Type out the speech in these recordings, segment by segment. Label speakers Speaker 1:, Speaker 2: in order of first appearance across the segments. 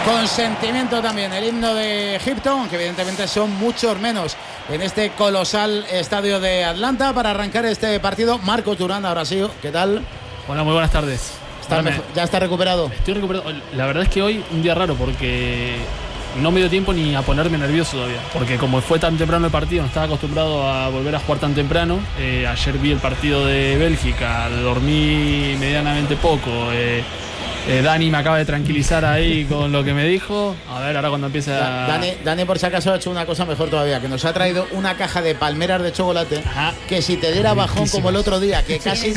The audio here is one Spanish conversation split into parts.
Speaker 1: Con sentimiento también el himno de Egipto, aunque evidentemente son muchos menos en este colosal estadio de Atlanta para arrancar este partido. Marcos Durán, ahora sí, ¿qué tal?
Speaker 2: Hola, muy buenas tardes.
Speaker 1: ¿Ya está recuperado?
Speaker 2: Estoy recuperado. La verdad es que hoy un día raro porque no me dio tiempo ni a ponerme nervioso todavía. Porque como fue tan temprano el partido, no estaba acostumbrado a volver a jugar tan temprano. Ayer vi el partido de Bélgica, dormí medianamente poco. Dani me acaba de tranquilizar ahí con lo que me dijo. A ver, ahora cuando empiece a...
Speaker 1: Dani por si acaso ha hecho una cosa mejor todavía, que nos ha traído una caja de palmeras de chocolate. Ajá. Que si te diera bajón como el otro día, que casi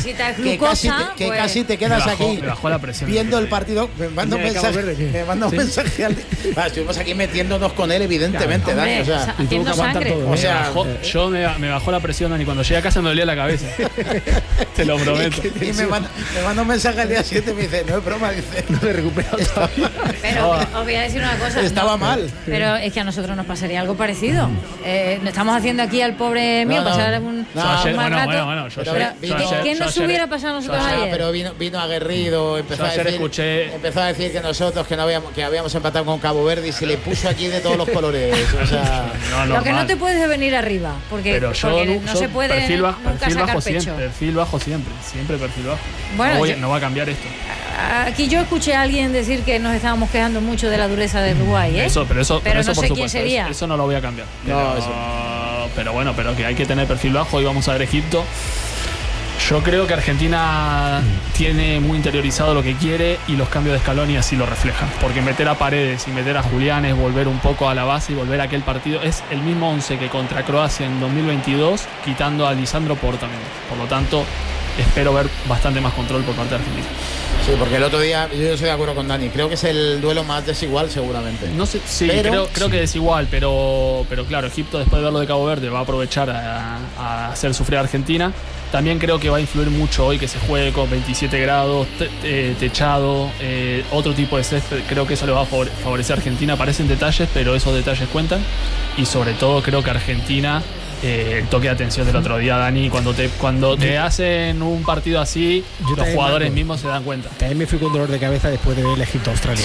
Speaker 1: te quedas aquí
Speaker 2: me bajó la presión,
Speaker 1: viendo el partido. Me manda un mensaje estuvimos aquí metiéndonos con él, evidentemente, claro, Dani. O sea,
Speaker 2: me bajó la presión, Dani. Cuando llegué a casa me dolía la cabeza. Te lo prometo.
Speaker 1: Y me manda un mensaje al día 7 y me dice, no es broma.
Speaker 3: No he recuperado.
Speaker 4: Pero os voy a decir una cosa.
Speaker 1: Estaba mal.
Speaker 4: Pero es que a nosotros nos pasaría algo parecido. Estamos haciendo aquí al pobre mío pasar un mal rato. ¿Qué nos hubiera pasado a nosotros ayer?
Speaker 1: Pero vino aguerrido, empezó a decir que nosotros que habíamos empatado con Cabo Verde y se le puso aquí de todos los colores. O sea,
Speaker 4: lo que no te puedes venir arriba, porque no se puede nunca sacar pecho.
Speaker 2: Perfil bajo siempre perfil bajo.
Speaker 4: Bueno,
Speaker 2: no va a cambiar esto.
Speaker 4: Aquí yo escuché a alguien decir que nos estábamos quejando mucho de la dureza de Dubái, ¿eh?
Speaker 2: Pero
Speaker 4: no
Speaker 2: por
Speaker 4: sé
Speaker 2: supuesto,
Speaker 4: quién sería.
Speaker 2: Eso no lo voy a cambiar. Pero bueno, que hay que tener perfil bajo y vamos a ver Egipto. Yo creo que Argentina tiene muy interiorizado lo que quiere y los cambios de Scaloni así lo reflejan. Porque meter a Paredes y meter a Julián es volver un poco a la base y volver a aquel partido. Es el mismo 11 que contra Croacia en 2022, quitando a Lisandro Portamendo. Por lo tanto, espero ver bastante más control por parte de Argentina.
Speaker 1: Sí, porque el otro día, yo estoy de acuerdo con Dani, creo que es el duelo más desigual seguramente.
Speaker 2: No sé, sí, creo que desigual, pero claro, Egipto después de ver lo de Cabo Verde va a aprovechar a hacer sufrir a Argentina. También creo que va a influir mucho hoy que se juegue con 27 grados, techado, otro tipo de césped. Creo que eso le va a favorecer a Argentina. Parecen detalles, pero esos detalles cuentan. Y sobre todo creo que Argentina... el toque de atención del otro día, Dani, cuando te hacen un partido así, los jugadores mismos se dan cuenta.
Speaker 3: También me fui con dolor de cabeza después de ver el Egipto-Australia.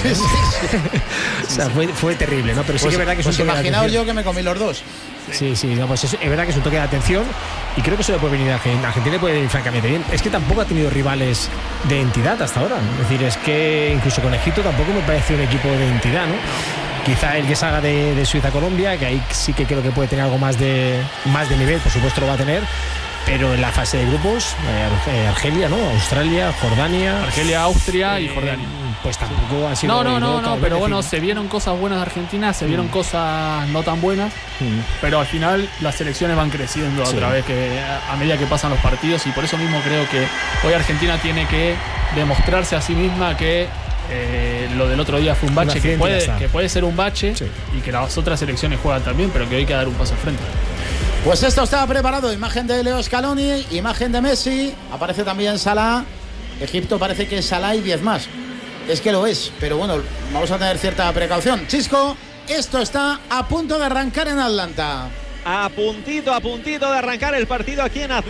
Speaker 3: O sea, fue terrible, ¿no? Pero sí que es verdad que es un toque de atención.
Speaker 1: Imaginaos yo que me comí los dos.
Speaker 3: Sí, no, pues es verdad que es un toque de atención y creo que eso le puede venir a Argentina. Argentina le puede venir francamente bien. Es que tampoco ha tenido rivales de entidad hasta ahora. Es decir, es que incluso con Egipto tampoco me parece un equipo de entidad, ¿no? Quizá el que salga de Suiza-Colombia, que ahí sí que creo que puede tener algo más de nivel, por supuesto lo va a tener, pero en la fase de grupos, Argelia, ¿no? Australia, Jordania...
Speaker 2: Argelia, Austria y Jordania.
Speaker 3: Pues tampoco ha sido...
Speaker 2: No, pero bueno, se vieron cosas buenas de Argentina, se vieron cosas no tan buenas, pero al final las selecciones van creciendo a través a medida que pasan los partidos, y por eso mismo creo que hoy Argentina tiene que demostrarse a sí misma que lo del otro día fue un bache, que puede ser un bache, y que las otras selecciones juegan también, pero que hoy hay que dar un paso al frente.
Speaker 1: Pues esto estaba preparado, imagen de Leo Scaloni, imagen de Messi, aparece también Salah. Egipto parece que Salah y 10 más. Es que lo es, pero bueno, vamos a tener cierta precaución. Chisco, esto está a punto de arrancar en Atlanta.
Speaker 5: A puntito de arrancar el partido aquí en Atlanta.